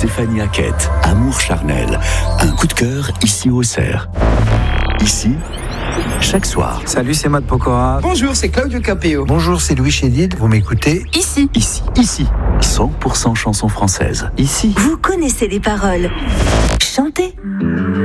Stéphanie Hackett, Amour charnel. Un coup de cœur ici au Auxerre. Ici, chaque soir. Salut, c'est Matt Pokora. Bonjour, c'est Claudio Capéo. Bonjour, c'est Louis Chédid. Vous m'écoutez? Ici. 100% chansons françaises. Ici. Vous connaissez les paroles. Chantez.